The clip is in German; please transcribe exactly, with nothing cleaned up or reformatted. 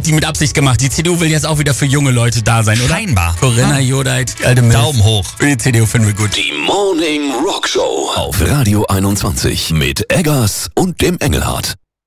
hat die mit Absicht gemacht. Die C D U will jetzt auch wieder für junge Leute da sein, oder? Scheinbar. Corinna Jodeit, die alte Milf. Daumen hoch. Für die C D U finden wir gut. Die Morning Rock Show auf Radio einundzwanzig mit Eggers und dem Engelhardt.